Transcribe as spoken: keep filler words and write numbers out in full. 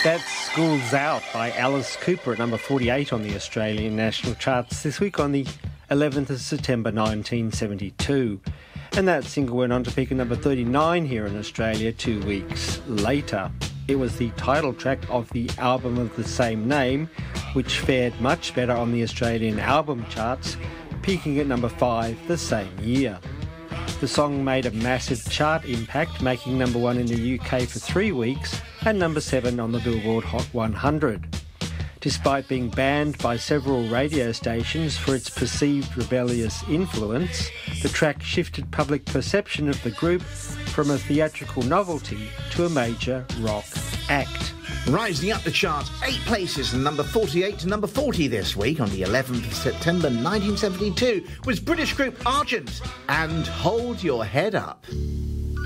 That's School's Out by Alice Cooper at number forty-eight on the Australian national charts this week on the eleventh of September nineteen seventy-two. And that single went on to peak at number thirty-nine here in Australia two weeks later. It was the title track of the album of the same name, which fared much better on the Australian album charts, peaking at number five the same year. The song made a massive chart impact, making number one in the U K for three weeks and number seven on the Billboard Hot one hundred. Despite being banned by several radio stations for its perceived rebellious influence, the track shifted public perception of the group from a theatrical novelty to a major rock act. Rising up the chart eight places from number forty-eight to number forty this week on the eleventh of September nineteen seventy-two was British group Argent and Hold Your Head Up.